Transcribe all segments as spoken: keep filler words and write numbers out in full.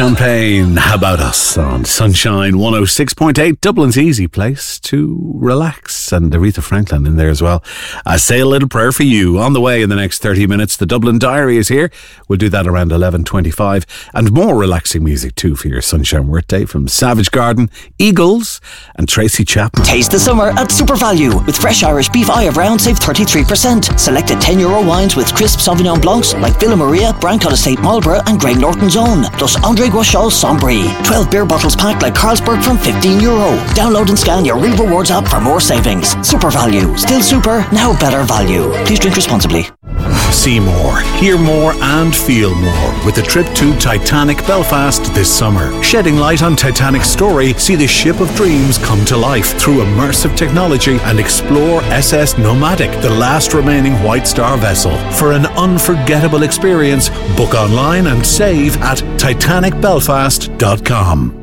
Champagne, how about us on Sunshine one oh six point eight, Dublin's easy place to relax, and Aretha Franklin in there as well. I say a little prayer for you. On the way in the next thirty minutes, the Dublin Diary is here. We'll do that around eleven twenty-five, and more relaxing music too for your Sunshine Workday from Savage Garden, Eagles and Tracy Chapman. Taste the summer at Super Value with fresh Irish beef eye of round, save thirty-three percent. Selected ten euro wines with crisp Sauvignon Blancs like Villa Maria, Brancott Estate Marlborough and Greg Norton's Own, plus André Guachal Sombry. twelve beer bottles packed like Carlsberg from fifteen euro. Download and scan your Real Rewards app for more savings. Super Value. Still super, now better value. Please drink responsibly. See more, hear more and feel more with the trip to Titanic Belfast this summer. Shedding light on Titanic's story, see the ship of dreams come to life through immersive technology and explore S S Nomadic, the last remaining White Star vessel. For an unforgettable experience, book online and save at titanic belfast dot com.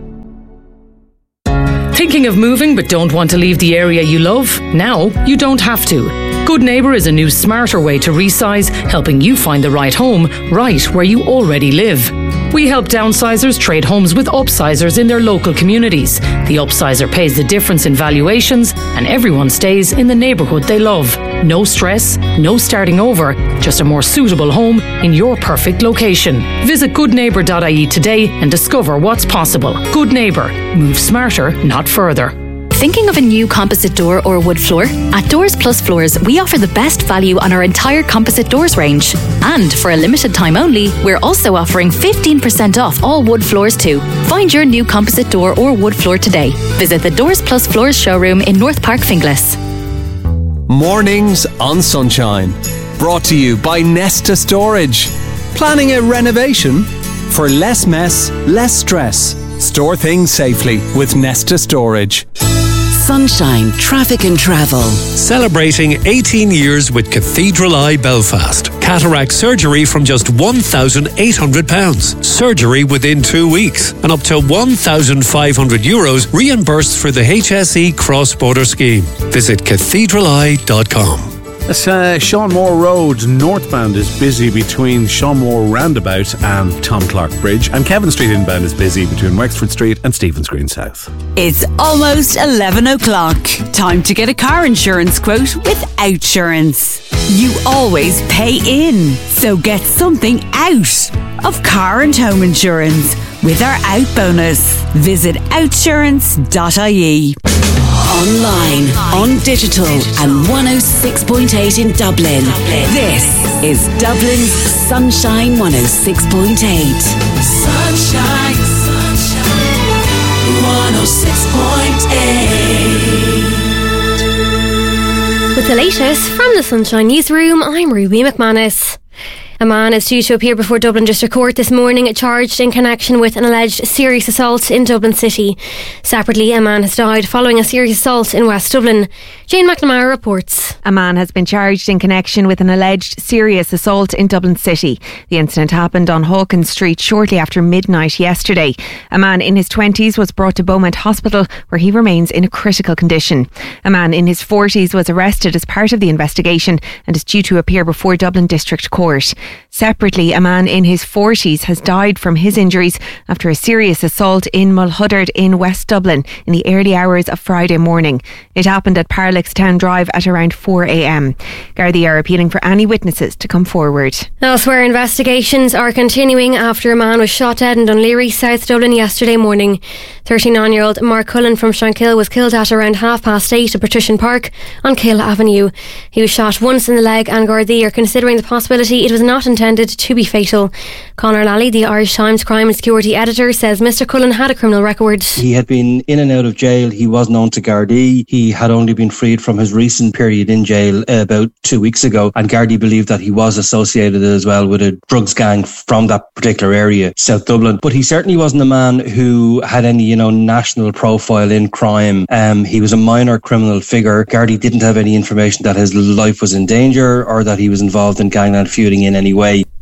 Thinking of moving but don't want to leave the area you love? Now you don't have to. Good Neighbour is a new smarter way to resize, helping you find the right home right where you already live. We help downsizers trade homes with upsizers in their local communities. The upsizer pays the difference in valuations and everyone stays in the neighbourhood they love. No stress, no starting over, just a more suitable home in your perfect location. Visit good neighbour dot I E today and discover what's possible. Good Neighbour. Move smarter, not further. Thinking of a new composite door or wood floor? At Doors Plus Floors, we offer the best value on our entire composite doors range. And for a limited time only, we're also offering fifteen percent off all wood floors too. Find your new composite door or wood floor today. Visit the Doors Plus Floors showroom in North Park, Finglas. Mornings on Sunshine. Brought to you by Nesta Storage. Planning a renovation? For less mess, less stress. Store things safely with Nesta Storage. Sunshine Traffic and Travel. Celebrating eighteen years with Cathedral Eye Belfast. Cataract surgery from just one thousand eight hundred pounds. Surgery within two weeks. And up to one thousand five hundred euros reimbursed for the H S E cross-border scheme. Visit cathedral eye dot com. This, uh, Sean Moore Road northbound is busy between Sean Moore Roundabout and Tom Clark Bridge, and Kevin Street inbound is busy between Wexford Street and Stephen's Green South. It's almost eleven o'clock. Time to get a car insurance quote with Outsurance. You always pay in, so get something out of car and home insurance with our Out bonus. Visit outsurance dot I E. Online, on digital, and one oh six point eight in Dublin. This is Dublin's Sunshine one oh six point eight. Sunshine, sunshine, one oh six point eight. With the latest from the Sunshine Newsroom, I'm Ruby McManus. A man is due to appear before Dublin District Court this morning, charged in connection with an alleged serious assault in Dublin City. Separately, a man has died following a serious assault in West Dublin. Jane McNamara reports. A man has been charged in connection with an alleged serious assault in Dublin City. The incident happened on Hawkins Street shortly after midnight yesterday. A man in his twenties was brought to Beaumont Hospital, where he remains in a critical condition. A man in his forties was arrested as part of the investigation and is due to appear before Dublin District Court. Separately, a man in his forties has died from his injuries after a serious assault in Mulhuddard in West Dublin in the early hours of Friday morning. It happened at Parlex Town Drive at around four a.m. Gardaí are appealing for any witnesses to come forward. Elsewhere, investigations are continuing after a man was shot dead in Dunleary, South Dublin yesterday morning. thirty-nine-year-old Mark Cullen from Shankill was killed at around half past eight at Patrician Park on Kill Avenue. He was shot once in the leg, and Gardaí are considering the possibility it was not intended to be fatal. Conor Lally, the Irish Times crime and security editor, says Mister Cullen had a criminal record. He had been in and out of jail. He was known to Gardaí. He had only been freed from his recent period in jail uh, about two weeks ago, and Gardaí believed that he was associated as well with a drugs gang from that particular area, South Dublin. But he certainly wasn't a man who had any, you know, national profile in crime. Um, he was a minor criminal figure. Gardaí didn't have any information that his life was in danger or that he was involved in gangland feuding in any way.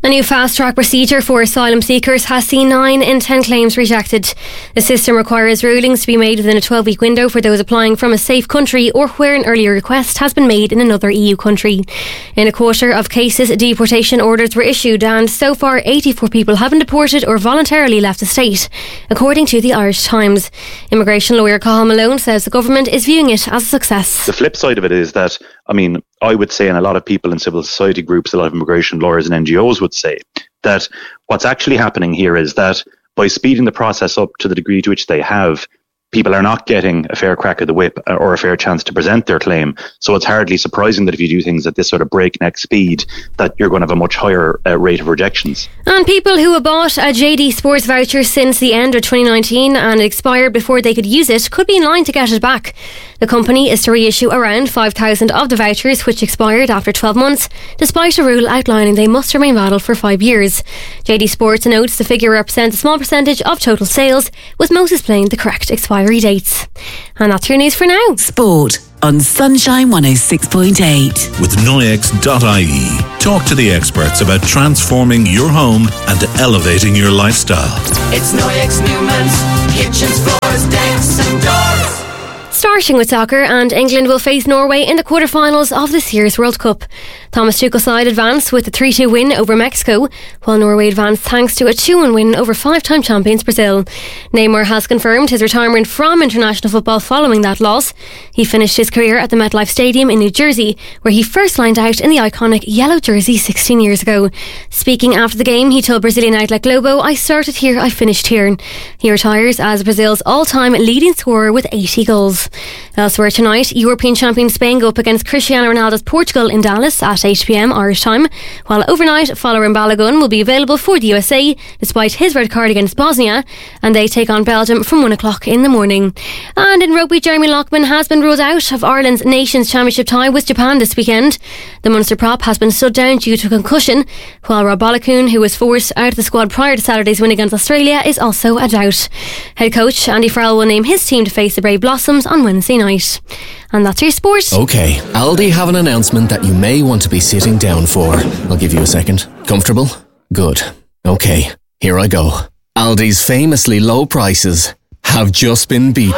A new fast-track procedure for asylum seekers has seen nine in ten claims rejected. The system requires rulings to be made within a twelve-week window for those applying from a safe country or where an earlier request has been made in another E U country. In a quarter of cases, deportation orders were issued, and so far eighty-four people have been deported or voluntarily left the state, according to the Irish Times. Immigration lawyer Cathal Malone says the government is viewing it as a success. The flip side of it is that, I mean, I would say, and a lot of people in civil society groups, a lot of immigration lawyers and N G Os would say, that what's actually happening here is that by speeding the process up to the degree to which they have, people are not getting a fair crack of the whip or a fair chance to present their claim. So it's hardly surprising that if you do things at this sort of breakneck speed, that you're going to have a much higher uh, rate of rejections. And people who have bought a J D Sports voucher since the end of twenty nineteen and it expired before they could use it could be in line to get it back. The company is to reissue around five thousand of the vouchers which expired after twelve months, despite a rule outlining they must remain valid for five years. J D Sports notes the figure represents a small percentage of total sales, with most displaying the correct expiry dates. And that's your news for now. Sport on Sunshine one oh six point eight. With Noyex dot I E. Talk to the experts about transforming your home and elevating your lifestyle. It's Noyex Newman's kitchens, floors, decks and doors. Starting with soccer, and England will face Norway in the quarter-finals of this year's World Cup. Thomas Tuchel's side advanced with a three two win over Mexico, while Norway advanced thanks to a two one win over five-time champions Brazil. Neymar has confirmed his retirement from international football following that loss. He finished his career at the MetLife Stadium in New Jersey, where he first lined out in the iconic yellow jersey sixteen years ago. Speaking after the game, he told Brazilian outlet Globo, "I started here, I finished here." He retires as Brazil's all-time leading scorer with eighty goals. Elsewhere tonight, European champion Spain go up against Cristiano Ronaldo's Portugal in Dallas at eight p m Irish time, while overnight Folarin Balogun will be available for the U S A despite his red card against Bosnia, and they take on Belgium from one o'clock in the morning. And in rugby, Jeremy Loughman has been ruled out of Ireland's Nations Championship tie with Japan this weekend. The Munster prop has been stood down due to a concussion, while Rob Balogun, who was forced out of the squad prior to Saturday's win against Australia, is also a doubt. Head coach Andy Farrell will name his team to face the Brave Blossoms on Wednesday night. And that's your sport. Okay, Aldi have an announcement that you may want to be sitting down for. I'll give you a second. Comfortable? Good. Okay, here I go. Aldi's famously low prices have just been beaten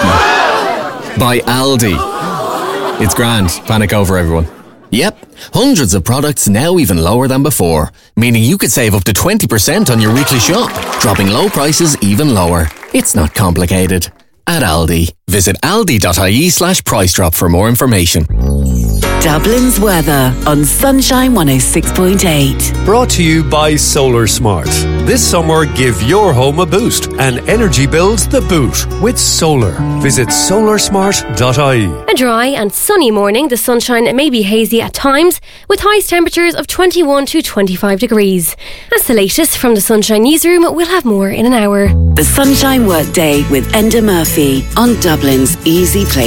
by Aldi. It's grand. Panic over, everyone. Yep, hundreds of products now even lower than before, meaning you could save up to twenty percent on your weekly shop, dropping low prices even lower. It's not complicated. At Aldi. Visit aldi.ie slash price drop for more information. Dublin's weather on Sunshine one oh six point eight. Brought to you by Solar Smart. This summer, give your home a boost and energy bills the boot with solar. Visit solar smart dot I E. A dry and sunny morning. The sunshine may be hazy at times, with highest temperatures of twenty-one to twenty-five degrees. That's the latest from the Sunshine Newsroom. We'll have more in an hour. The Sunshine Workday with Enda Murphy on Dublin's Easy Place.